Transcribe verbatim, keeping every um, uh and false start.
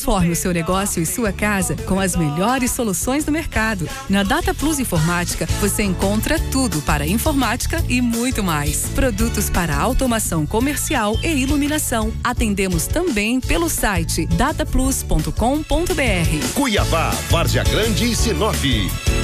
Transforme o seu negócio e sua casa com as melhores soluções do mercado. Na Data Plus Informática, você encontra tudo para informática e muito mais. Produtos para automação comercial e iluminação. Atendemos também pelo site data plus ponto com ponto br. Cuiabá, Várzea Grande e Sinop.